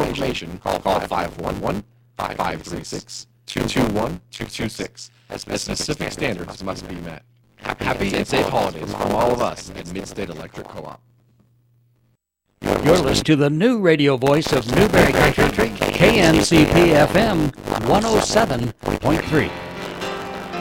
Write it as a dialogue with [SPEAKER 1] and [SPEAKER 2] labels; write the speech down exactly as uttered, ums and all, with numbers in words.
[SPEAKER 1] information, call five one one, five three six, two one two six. As specific standards must be met. Happy and safe holidays from all of us at Mid-State Electric Co-op.
[SPEAKER 2] You're listening to the new radio voice of Newberry Country, K N C P F M one oh seven point three.